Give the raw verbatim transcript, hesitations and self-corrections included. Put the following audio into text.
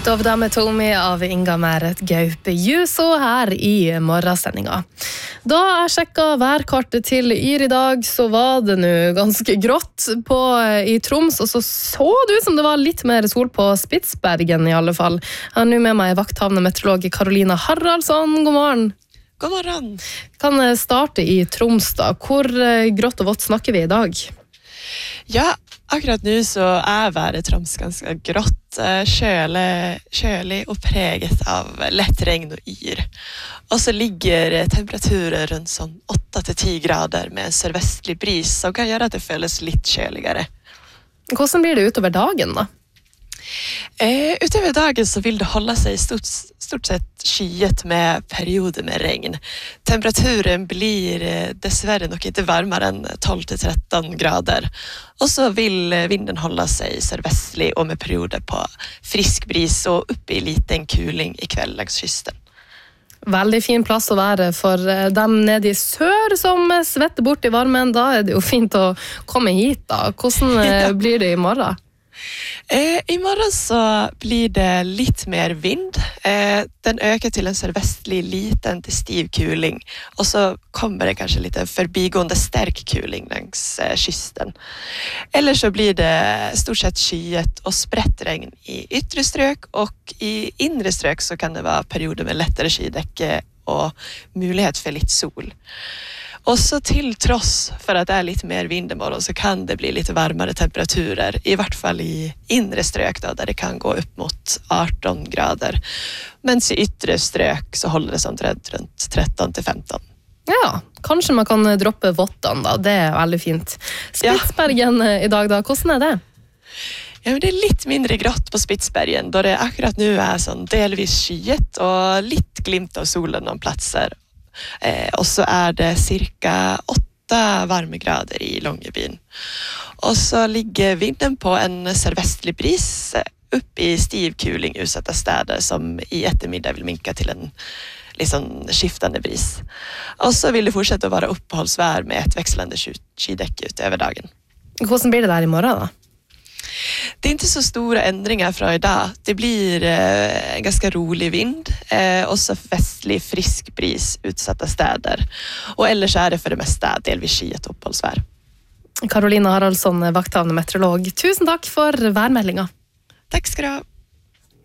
Out of Them to me av Inga Meret Gaupe Juso her i morgensendinga. Da jeg sjekket værkartet til Yr i dag, så var det nå ganske grått på, i Troms, og så så det ut som det var litt mer sol på Spitsbergen i alle fall. Jeg har nå med meg vakthavende meteorolog Karolina Haraldsson. God morgen. God morgen. Kan jeg starte i Troms da? Hvor grått og vått snakker vi i dag? Ja, akkurat nå så er været Troms ganske grått, kjølig, kjølig og preget av lett regn og yr. Og så ligger temperaturer rundt sånn åtte til ti grader med en sørvestlig bris, som kan gjøre at det føles litt kjøligere. Hvordan blir det utover dagen da? Eh, utover dagen så vil det holde seg stort, stort sett skyet med perioder med regn. Temperaturen blir eh, dessverre nok ikke varmere enn tolv til tretten grader. Og så vil vinden holde seg sørvestlig og med perioder på frisk bris og opp i liten kuling i kveld langs kysten. Veldig fin plass å være for dem nede i sør som svetter bort i varmen. Da er det jo fint å komme hit da. Hvordan ja. Blir det i morgen? Eh, I morgen så blir det litt mer vind. Eh, den øker til en sørvestlig liten til stiv kuling. Og så kommer det kanskje litt forbigående sterk kuling langs eh, kysten. Ellers så blir det stort sett skyet og spredt regn i ytre strøk, og i indre strøk så kan det være perioder med lettere skydekke og mulighet for litt sol. Og så til tross for at det er litt mer vind i morgen, så kan det bli litt varmere temperaturer, i hvert fall i indre strøk, da, der det kan gå opp mot atten grader. Mens i ytre strøk så holder det sånn rundt tretten til femten. Ja, kanskje man kan droppe vottene da, det er veldig fint. Spitsbergen ja. I dag da, hvordan er det? Ja, men det er litt mindre grått på Spitsbergen, da det akkurat nå er sånn delvis skyet og litt glimt av solen noen plasser. Eh, og så er det cirka åtte varmegrader i Longyearbyen. Og så ligger vinden på en sørvestlig bris opp i stiv kuling utsatte steder, som i ettermiddag vil minke til en litt sånn skiftende bris. Og så vil det fortsette å være oppholdsvær med et vekslende skydekke utover dagen. Hvordan blir det der i morgen da? Det är inte så stora ändringar från idag. Det blir eh, en ganska rolig vind eh, och så västlig frisk bris utsatta städer. Och ellers är det för det mesta delvis skyet oppholdsvær. Karolina Haraldsson, vakthavende meteorolog. Tusen takk for værmeldinga. Takk skal du ha.